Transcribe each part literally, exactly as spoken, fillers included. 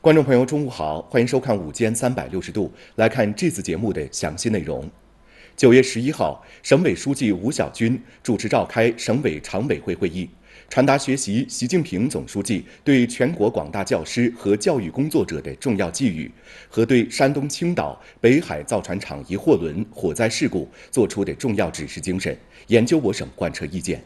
观众朋友，中午好，欢迎收看午间三百六十度，来看这次节目的详细内容。九月十一号，省委书记吴小军主持召开省委常委会会议，传达学习习近平总书记对全国广大教师和教育工作者的重要寄语和对山东青岛北海造船厂一货轮火灾事故作出的重要指示精神，研究我省贯彻意见。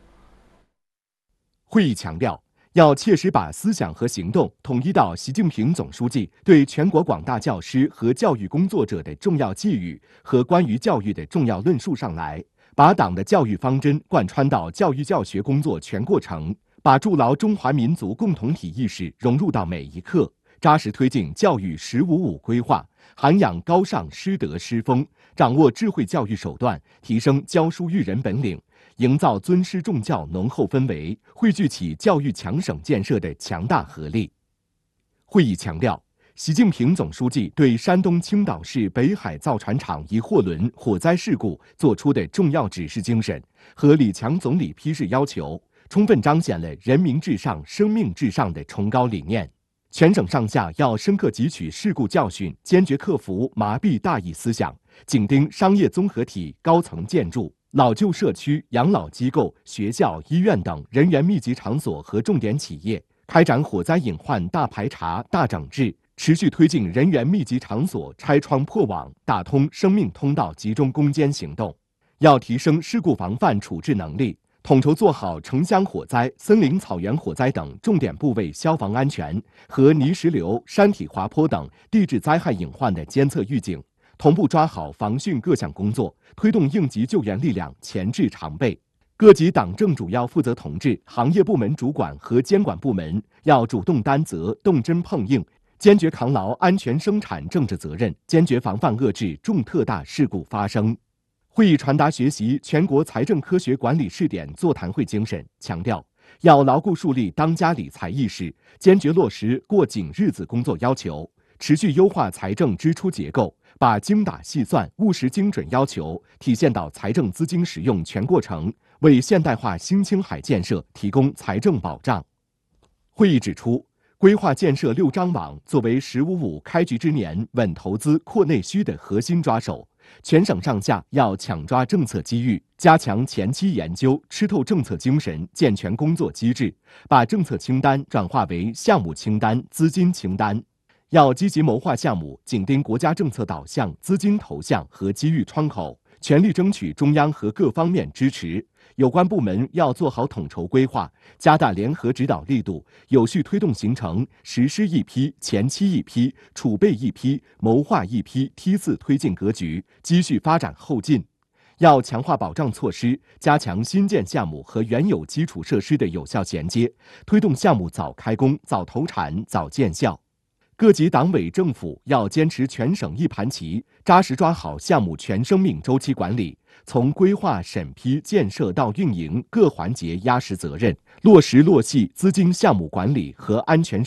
会议强调，要切实把思想和行动统一到习近平总书记对全国广大教师和教育工作者的重要寄语和关于教育的重要论述上来，把党的教育方针贯穿到教育教学工作全过程，把筑牢中华民族共同体意识融入到每一课，扎实推进教育“十五五”规划，涵养高尚师德师风，掌握智慧教育手段，提升教书育人本领，营造尊师重教浓厚氛围，汇聚起教育强省建设的强大合力。会议强调，习近平总书记对山东青岛市北海造船厂一货轮火灾事故作出的重要指示精神和李强总理批示要求，充分彰显了人民至上、生命至上的崇高理念。全省上下要深刻汲取事故教训，坚决克服麻痹大意思想，紧盯商业综合体、高层建筑、老旧社区、养老机构、学校、医院等人员密集场所和重点企业，开展火灾隐患大排查、大整治，持续推进人员密集场所拆穿破网、打通生命通道集中攻坚行动。要提升事故防范处置能力，统筹做好城乡火灾、森林草原火灾等重点部位消防安全和泥石流、山体滑坡等地质灾害隐患的监测预警，同步抓好防汛各项工作，推动应急救援力量前置常备。各级党政主要负责同志、行业部门主管和监管部门要主动担责、动真碰硬，坚决扛牢安全生产政治责任，坚决防范遏制重特大事故发生。会议传达学习全国财政科学管理试点座谈会精神，强调要牢固树立当家理财意识，坚决落实过紧日子工作要求，持续优化财政支出结构，把精打细算、务实精准要求体现到财政资金使用全过程，为现代化新青海建设提供财政保障。会议指出，规划建设六张网作为“十五五”开局之年稳投资、扩内需的核心抓手，全省上下要抢抓政策机遇，加强前期研究，吃透政策精神，健全工作机制，把政策清单转化为项目清单、资金清单。要积极谋划项目，紧盯国家政策导向、资金投向和机遇窗口，全力争取中央和各方面支持。有关部门要做好统筹规划，加大联合指导力度，有序推动形成实施一批、前期一批、储备一批、谋划一批梯次推进格局，积蓄发展后劲。要强化保障措施，加强新建项目和原有基础设施的有效衔接，推动项目早开工、早投产、早见效。各级党委政府要坚持全省一盘棋，扎实抓好项目全生命周期管理，从规划、审批、建设到运营各环节压实责任，落实落细资金项目管理和安全